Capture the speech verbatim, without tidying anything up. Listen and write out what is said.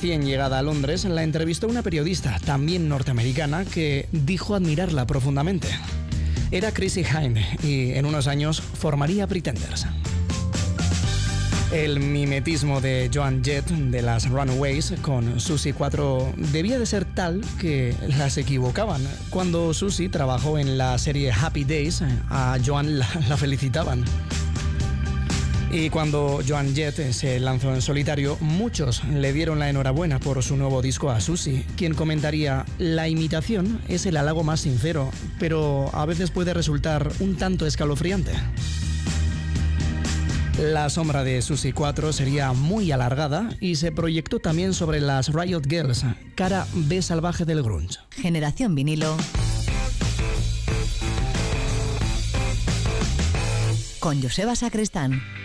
recién llegada a Londres, la entrevistó una periodista, también norteamericana, que dijo admirarla profundamente. Era Chrissie Hynde y en unos años formaría Pretenders. El mimetismo de Joan Jett de las Runaways con Susie cuatro debía de ser tal que las equivocaban. Cuando Susie trabajó en la serie Happy Days, a Joan la, la felicitaban. Y cuando Joan Jett se lanzó en solitario, muchos le dieron la enhorabuena por su nuevo disco a Susie, quien comentaría: la imitación es el halago más sincero, pero a veces puede resultar un tanto escalofriante. La sombra de Susie cuatro sería muy alargada y se proyectó también sobre las Riot Girls, cara B salvaje del grunge. Generación Vinilo con Joseba Sacristán.